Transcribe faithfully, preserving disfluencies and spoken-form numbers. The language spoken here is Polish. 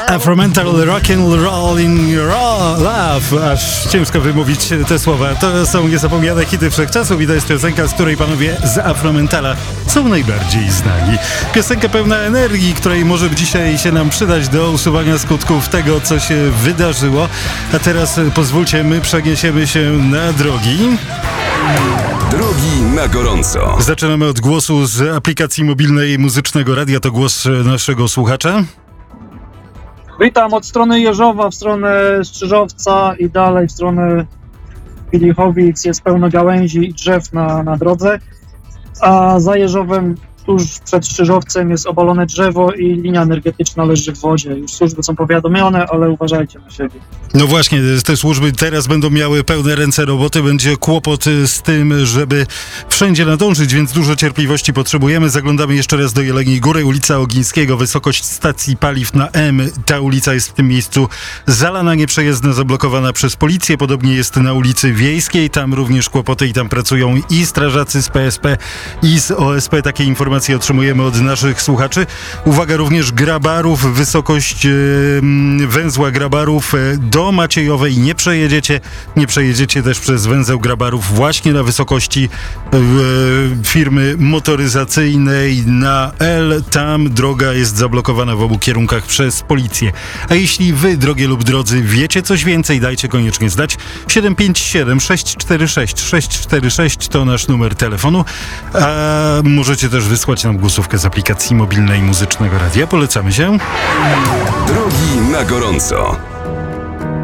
Afromental Rock'n'Roll in Your Love. Aż ciężko wymówić te słowa. To są niezapomniane hity wszechczasów i to jest piosenka, z której panowie z Afromentala są najbardziej znani. Piosenka pełna energii, której może dzisiaj się nam przydać do usuwania skutków tego, co się wydarzyło. A teraz pozwólcie, my przeniesiemy się na drogi. Drogi na gorąco. Zaczynamy od głosu z aplikacji mobilnej Muzycznego Radia. To głos naszego słuchacza. Witam od strony Jeżowa w stronę Strzyżowca i dalej w stronę Pilichowic. Jest pełno gałęzi i drzew na, na drodze, a za Jeżowem tuż przed Strzyżowcem jest obalone drzewo i linia energetyczna leży w wodzie. Już służby są powiadomione, ale uważajcie na siebie. No właśnie, te służby teraz będą miały pełne ręce roboty. Będzie kłopot z tym, żeby wszędzie nadążyć, więc dużo cierpliwości potrzebujemy. Zaglądamy jeszcze raz do Jeleniej Góry, ulica Ogińskiego, wysokość stacji paliw na M. Ta ulica jest w tym miejscu zalana, nieprzejezdna, zablokowana przez policję. Podobnie jest na ulicy Wiejskiej, tam również kłopoty i tam pracują i strażacy z P S P i z O S P. Takie informacje otrzymujemy od naszych słuchaczy. Uwaga, również Grabarów, wysokość yy, węzła Grabarów do do Maciejowej nie przejedziecie, nie przejedziecie też przez węzeł Grabarów właśnie na wysokości e, firmy motoryzacyjnej na L. Tam droga jest zablokowana w obu kierunkach przez policję. A jeśli wy, drogie lub drodzy, wiecie coś więcej, dajcie koniecznie znać. siedem pięć siedem sześć cztery sześć sześć cztery sześć to nasz numer telefonu, a możecie też wysłać nam głosówkę z aplikacji mobilnej Muzycznego Radia. Polecamy się. Drogi na gorąco.